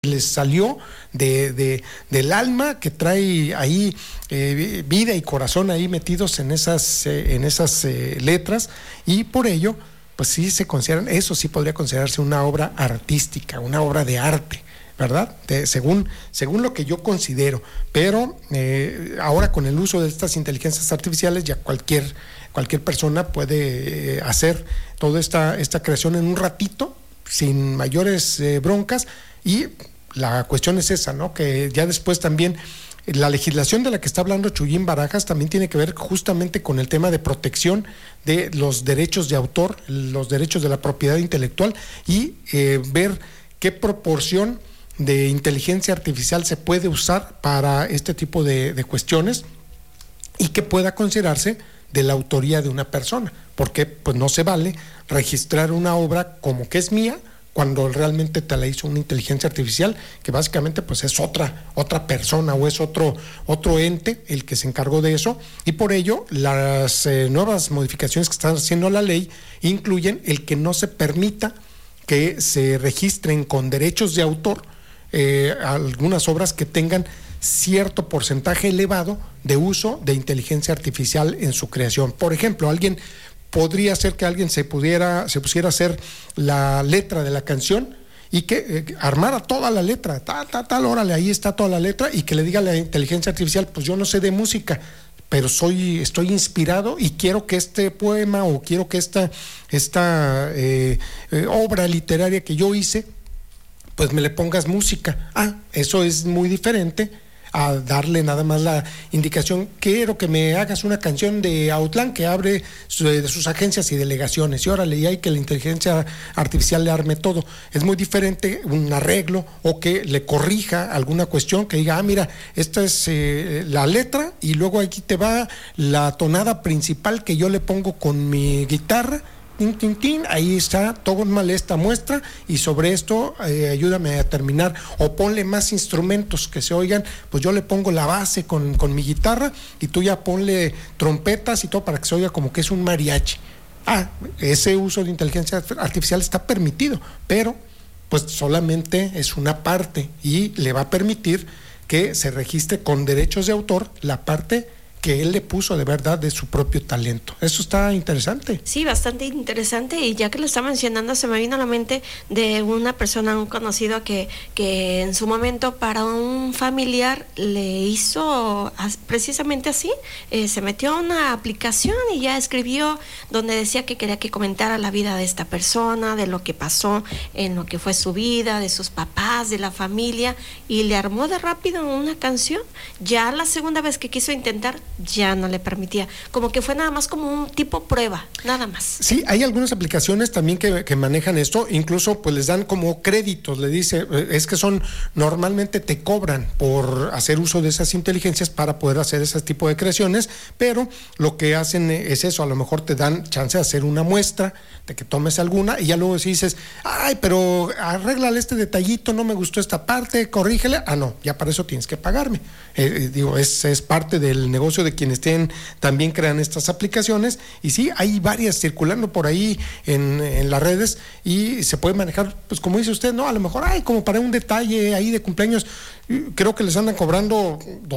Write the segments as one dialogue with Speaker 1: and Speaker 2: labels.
Speaker 1: les salió del alma, que trae ahí vida y corazón ahí metidos en esas letras, y por ello pues sí se consideran, eso sí podría considerarse una obra artística, una obra de arte, ¿verdad? Según lo que yo considero, pero ahora con el uso de estas inteligencias artificiales ya cualquier persona puede hacer toda esta creación en un ratito sin mayores broncas. Y la cuestión es esa, ¿no? Que ya después también la legislación de la que está hablando Chuyín Barajas también tiene que ver justamente con el tema de protección de los derechos de autor, los derechos de la propiedad intelectual, y ver qué proporción de inteligencia artificial se puede usar para este tipo de cuestiones y que pueda considerarse de la autoría de una persona, porque pues no se vale registrar una obra como que es mía cuando realmente te la hizo una inteligencia artificial, que básicamente pues es otra persona o es otro ente el que se encargó de eso. Y por ello las nuevas modificaciones que están haciendo la ley incluyen el que no se permita que se registren con derechos de autor algunas obras que tengan cierto porcentaje elevado de uso de inteligencia artificial en su creación. Por ejemplo, podría ser que alguien se pusiera a hacer la letra de la canción y que armara toda la letra, tal, órale, ahí está toda la letra, y que le diga a la inteligencia artificial, pues yo no sé de música, pero estoy inspirado y quiero que este poema o quiero que esta obra literaria que yo hice, pues me le pongas música. Eso es muy diferente a darle nada más la indicación, quiero que me hagas una canción de Autlán que abre de sus agencias y delegaciones, y órale, y hay que la inteligencia artificial le arme todo. Es muy diferente un arreglo o que le corrija alguna cuestión, que diga, mira, esta es la letra, y luego aquí te va la tonada principal que yo le pongo con mi guitarra, ahí está, tómale esta muestra y sobre esto ayúdame a terminar, o ponle más instrumentos que se oigan, pues yo le pongo la base con mi guitarra y tú ya ponle trompetas y todo para que se oiga como que es un mariachi. Ese uso de inteligencia artificial está permitido, pero pues solamente es una parte y le va a permitir que se registre con derechos de autor la parte que él le puso de verdad de su propio talento. Eso está interesante.
Speaker 2: Sí, bastante interesante, y ya que lo está mencionando se me vino a la mente de una persona, un conocido que en su momento para un familiar le hizo precisamente así, se metió a una aplicación y ya escribió donde decía que quería que comentara la vida de esta persona, de lo que pasó en lo que fue su vida, de sus papás, de la familia, y le armó de rápido una canción. Ya la segunda vez que quiso intentar ya no le permitía, como que fue nada más como un tipo prueba, nada más.
Speaker 1: Sí, hay algunas aplicaciones también que manejan esto, incluso pues les dan como créditos, le dice, es que normalmente te cobran por hacer uso de esas inteligencias para poder hacer ese tipo de creaciones, pero lo que hacen es eso, a lo mejor te dan chance de hacer una muestra, de que tomes alguna, y ya luego si dices, pero arréglale este detallito, no me gustó esta parte, corrígele, no, ya para eso tienes que pagarme. Es parte del negocio de quienes también crean estas aplicaciones, y sí, hay varias circulando por ahí en las redes, y se puede manejar, pues como dice usted, ¿no? A lo mejor, como para un detalle ahí de cumpleaños, creo que les andan cobrando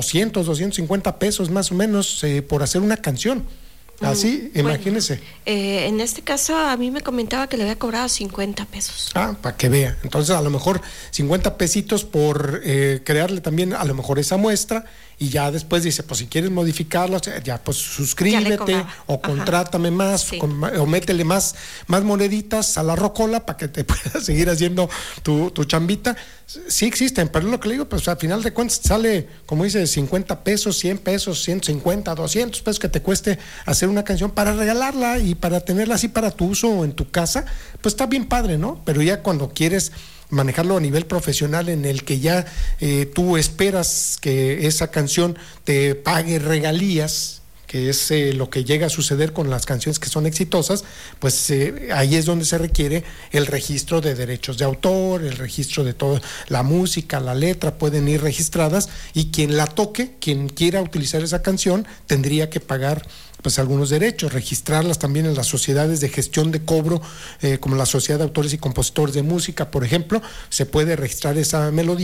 Speaker 1: 250 pesos más o menos por hacer una canción. Así, imagínese.
Speaker 2: En este caso a mí me comentaba que le había cobrado 50 pesos.
Speaker 1: Para que vea. Entonces a lo mejor 50 pesitos por crearle también a lo mejor esa muestra, y ya después dice, pues si quieres modificarlo, ya pues suscríbete o contrátame más, sí, o métele más moneditas a la rocola para que te puedas seguir haciendo tu chambita. Sí existen, pero lo que le digo, pues al final de cuentas sale, como dice, 50 pesos, 100 pesos, 150, 200 pesos que te cueste hacer una canción para regalarla y para tenerla así para tu uso en tu casa, pues está bien padre, ¿no? Pero ya cuando quieres manejarlo a nivel profesional, en el que ya tú esperas que esa canción te pague regalías, que es lo que llega a suceder con las canciones que son exitosas, pues ahí es donde se requiere el registro de derechos de autor, el registro de toda la música, la letra, pueden ir registradas, y quien la toque, quien quiera utilizar esa canción, tendría que pagar pues algunos derechos, registrarlas también en las sociedades de gestión de cobro, como la Sociedad de Autores y Compositores de Música, por ejemplo, se puede registrar esa melodía